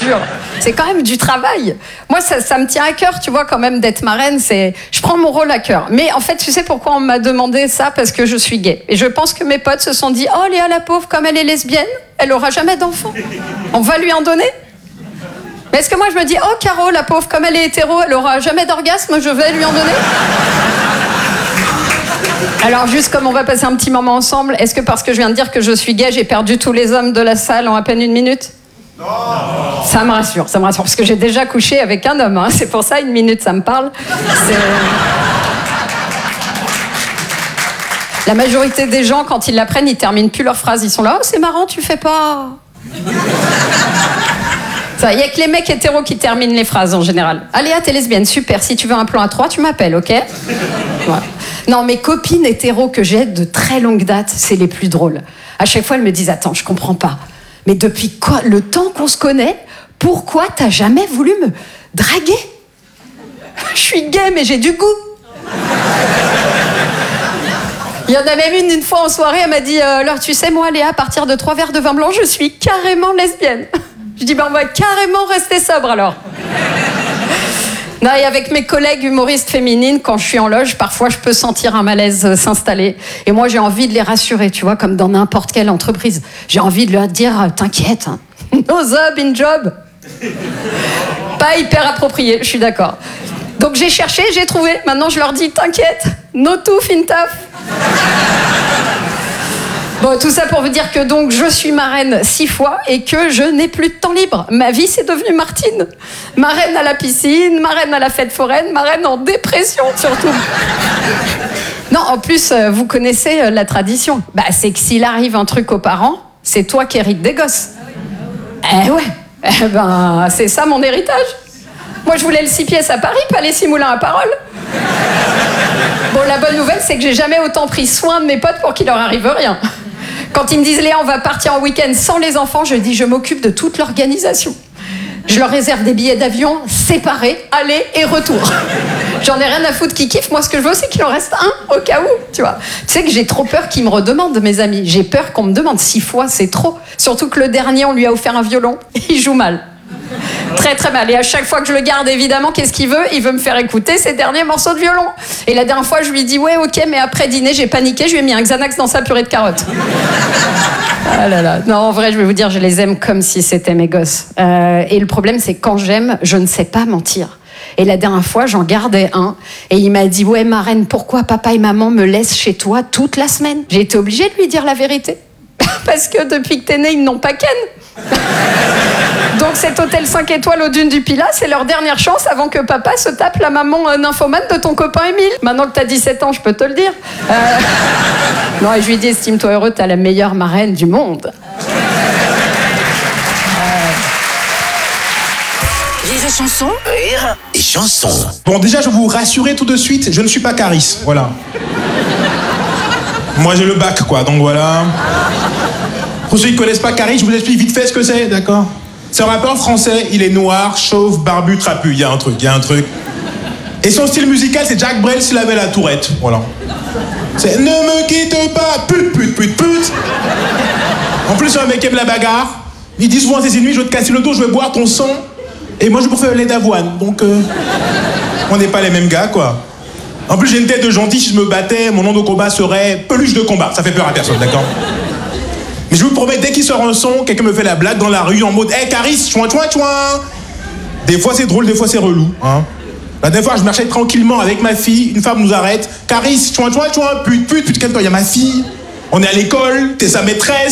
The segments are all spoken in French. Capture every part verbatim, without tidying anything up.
jure. C'est quand même du travail. Moi, ça, ça me tient à cœur, tu vois, quand même, d'être marraine. C'est... Je prends mon rôle à cœur. Mais en fait, tu sais pourquoi on m'a demandé ça? Parce que je suis gay. Et je pense que mes potes se sont dit, oh, Léa, la pauvre, comme elle est lesbienne, elle aura jamais d'enfant. On va lui en donner? Mais est-ce que moi, je me dis, oh, Caro, la pauvre, comme elle est hétéro, elle aura jamais d'orgasme, je vais lui en donner? Alors, juste comme on va passer un petit moment ensemble, est-ce que parce que je viens de dire que je suis gay, j'ai perdu tous les hommes de la salle en à peine une minute? Non. Ça me rassure, ça me rassure, parce que j'ai déjà couché avec un homme, hein. C'est pour ça, une minute, ça me parle. C'est... La majorité des gens, quand ils l'apprennent, ils terminent plus leur phrase. Ils sont là, oh, c'est marrant, tu fais pas... Il n'y a que les mecs hétéros qui terminent les phrases en général. Allez, t'es lesbienne, super. Si tu veux un plan à trois, tu m'appelles, ok? Voilà. Non, mes copines hétéros que j'ai de très longue date, c'est les plus drôles. À chaque fois, elles me disent, attends, je comprends pas. Mais depuis quoi, le temps qu'on se connaît, pourquoi t'as jamais voulu me draguer? Je suis gay, mais j'ai du goût. Il y en a même une, une fois en soirée, elle m'a dit, euh, alors tu sais, moi, Léa, à partir de trois verres de vin blanc, je suis carrément lesbienne. Je dis, ben, on va carrément rester sobre, alors. Non, et avec mes collègues humoristes féminines, quand je suis en loge, parfois, je peux sentir un malaise s'installer. Et moi, j'ai envie de les rassurer, tu vois, comme dans n'importe quelle entreprise. J'ai envie de leur dire, t'inquiète, hein, no job in job. Pas hyper approprié, je suis d'accord. Donc, j'ai cherché, j'ai trouvé. Maintenant, je leur dis, t'inquiète, no tooth in taf. Bon, tout ça pour vous dire que donc je suis marraine six fois et que je n'ai plus de temps libre. Ma vie, c'est devenu Martine. Marraine à la piscine, marraine à la fête foraine, marraine en dépression surtout. Non, en plus, vous connaissez la tradition. Bah, c'est que s'il arrive un truc aux parents, c'est toi qui hérites des gosses. Eh ouais, eh ben, c'est ça mon héritage. Moi, je voulais le six pièces à Paris, pas les six moulins à Parole. Bon, la bonne nouvelle, c'est que j'ai jamais autant pris soin de mes potes pour qu'il leur arrive rien. Quand ils me disent, Léa, on va partir en week-end sans les enfants, je dis, je m'occupe de toute l'organisation. Je leur réserve des billets d'avion séparés, aller et retour. J'en ai rien à foutre qu'ils kiffent. Moi, ce que je veux, c'est qu'il en reste un au cas où, tu vois. Tu sais que j'ai trop peur qu'ils me redemandent, mes amis. J'ai peur qu'on me demande six fois, c'est trop. Surtout que le dernier, on lui a offert un violon. Il joue mal. Très très mal. Et à chaque fois que je le garde, évidemment, qu'est-ce qu'il veut? Il veut me faire écouter ses derniers morceaux de violon. Et la dernière fois, je lui dis, ouais, ok, mais après dîner, j'ai paniqué, je lui ai mis un Xanax dans sa purée de carottes. Ah là là. Non, en vrai, je vais vous dire, je les aime comme si c'était mes gosses. Euh, et le problème, c'est que quand j'aime, je ne sais pas mentir. Et la dernière fois, j'en gardais un. Et il m'a dit, ouais, marraine, pourquoi papa et maman me laissent chez toi toute la semaine? J'ai été obligée de lui dire la vérité. Parce que depuis que t'es né, ils n'ont pas ken. Donc cet hôtel cinq étoiles aux dunes du Pilat, c'est leur dernière chance avant que papa se tape la maman euh, nymphomane de ton copain Émile. Maintenant que t'as dix-sept ans, je peux te le dire. Euh... Non, et je lui dis, estime-toi heureux, t'as la meilleure marraine du monde. Rire et chanson. Rire et chanson. Bon, déjà, je vais vous rassurer tout de suite, je ne suis pas Caris, voilà. Moi, j'ai le bac, quoi, donc voilà. Pour ceux qui ne connaissent pas Caris, je vous explique vite fait ce que c'est, d'accord? C'est un rappeur français, il est noir, chauve, barbu, trapu, il y a un truc, il y a un truc. Et son style musical, c'est Jack Brel s'il avait la tourette, voilà. C'est « Ne me quitte pas, pute, pute, pute, pute ». En plus, c'est un mec qui aime la bagarre. Il dit souvent à ses ennemis, je vais te casser le dos, je vais boire ton sang. Et moi, je préfère le lait d'avoine, donc euh, on n'est pas les mêmes gars, quoi. En plus, j'ai une tête de gentil, si je me battais, mon nom de combat serait peluche de combat. Ça fait peur à personne, d'accord? Mais je vous promets, dès qu'il sort un son, quelqu'un me fait la blague dans la rue en mode « Hey, Caris, chouin, chouin, chouin !» Des fois, c'est drôle, des fois, c'est relou, hein. La dernière fois, je marchais tranquillement avec ma fille, une femme nous arrête. « Caris, chouin, chouin, chouin, pute, pute, pute, calme-toi, il y a ma fille. On est à l'école, t'es sa maîtresse. »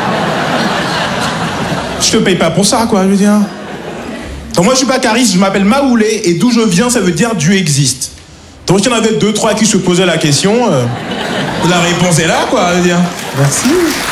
Je te paye pas pour ça, quoi, je veux dire. Donc moi, je suis pas Caris, je m'appelle Maoulé, et d'où je viens, ça veut dire « Dieu existe ». Donc il y en avait deux, trois qui se posaient la question. Euh, la réponse est là, quoi, je veux dire. Merci.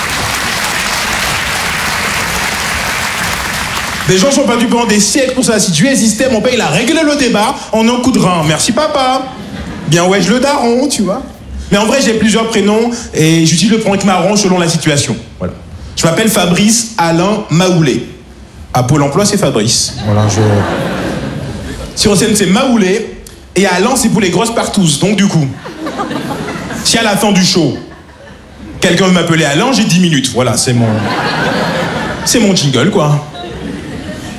Des gens sont perdus pendant des siècles pour ça. Si Dieu existait, mon père, il a réglé le débat en un coup de rein. Merci, papa. Bien, ouais, je le daron, tu vois. Mais en vrai, j'ai plusieurs prénoms et j'utilise le prénom qui m'arrange selon la situation. Voilà. Je m'appelle Fabrice Alain Maoulé. À Pôle emploi, c'est Fabrice. Voilà, je... Sur scène, c'est Maoulé. Et Alain, c'est pour les grosses partouzes. Donc, du coup, si à la fin du show, quelqu'un veut m'appeler Alain, j'ai dix minutes. Voilà, c'est mon... C'est mon jingle, quoi.